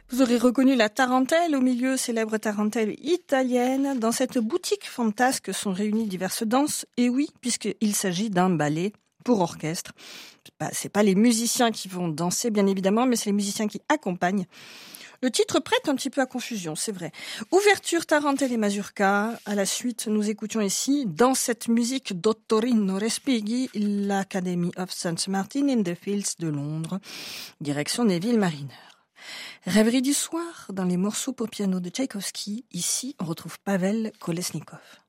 Vous aurez reconnu la tarentelle au milieu, célèbre tarentelle italienne. Dans cette boutique fantasque sont réunies diverses danses. Et oui, puisqu'il s'agit d'un ballet pour orchestre. C'est pas les musiciens qui vont danser, bien évidemment, mais c'est les musiciens qui accompagnent. Le titre prête un petit peu à confusion, c'est vrai. Ouverture, tarentelle et mazurka. À la suite, nous écoutions ici, dans cette musique Dottorino Respighi, l'Academy of St. Martin in the Fields de Londres, direction Neville Mariner. Rêverie du soir, dans les morceaux pour piano de Tchaïkovski, ici on retrouve Pavel Kolesnikov.